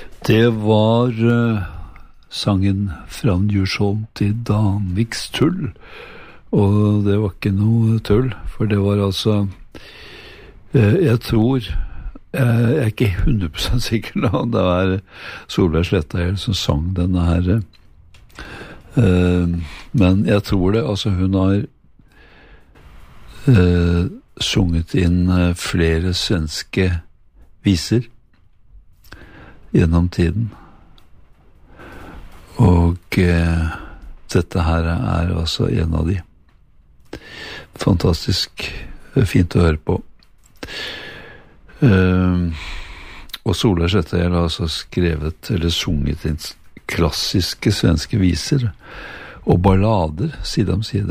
Det var sangen Fra Djursholm til Danviks tull, og det var ikke noe tull, for det var altså, jeg tror, jeg er ikke 100% sikker da, det var Solveig Slettahjell som sang denne her, men jeg tror det, altså hun har sunget inn flere svenske viser gjennom tiden, og dette her er altså en av de. Fantastisk fint å høre på. Og Solveig Slettahjell har altså skrevet eller sunget inn klassiske svenske viser og ballader, side om side.